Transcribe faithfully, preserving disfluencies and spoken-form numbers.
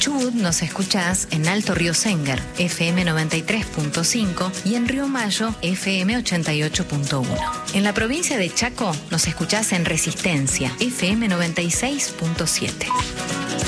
Chubut nos escuchás en Alto Río Sénger, F M noventa y tres punto cinco y en Río Mayo, F M ochenta y ocho punto uno. En la provincia de Chaco nos escuchás en Resistencia, F M noventa y seis punto siete.